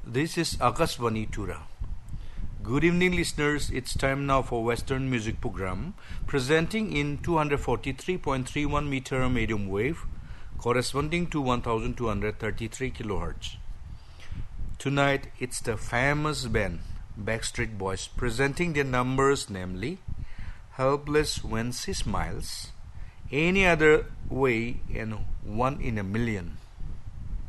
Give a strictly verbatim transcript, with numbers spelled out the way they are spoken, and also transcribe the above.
This is Akashvani Tura. Good evening, listeners. It's time now for Western Music Program, presenting in two forty-three point three one meter medium wave, corresponding to one thousand two hundred thirty-three kilohertz. Tonight, it's the famous band Backstreet Boys presenting their numbers, namely Helpless When She Smiles, Any Other Way, and One in a Million.